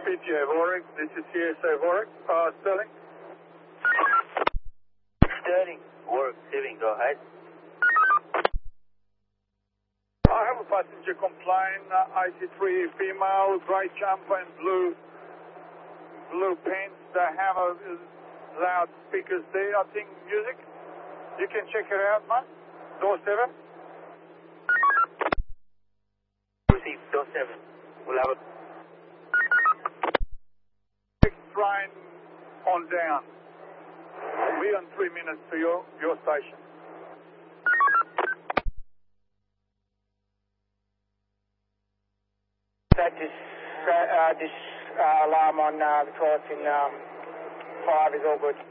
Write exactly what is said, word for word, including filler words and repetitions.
P T A Warwick, this is C S A Warwick, uh, Sterling. Sterling, Warwick, seven, go ahead. I have a passenger complaint, uh, I C three female, grey jumper and blue, blue pants. They have a loud speakers there, I think, music. You can check it out, mate. Door seven. Receive, door seven. We'll have a... Train on down. We'll be on three minutes to your, your station. That this, uh, this uh, alarm on uh, the crossing um, five is all good.